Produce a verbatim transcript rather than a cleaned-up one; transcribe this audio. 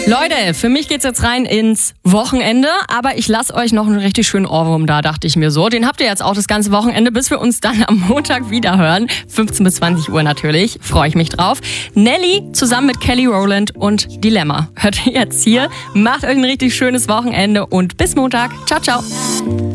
Leute, für mich geht's jetzt rein ins Wochenende, aber ich lasse euch noch einen richtig schönen Ohrwurm da, dachte ich mir so. Den habt ihr jetzt auch das ganze Wochenende, bis wir uns dann am Montag wieder hören. fünfzehn bis zwanzig Uhr natürlich, freue ich mich drauf. Nelly zusammen mit Kelly Rowland und Dilemma. Hört ihr jetzt hier, macht euch ein richtig schönes Wochenende und bis Montag. Ciao, ciao.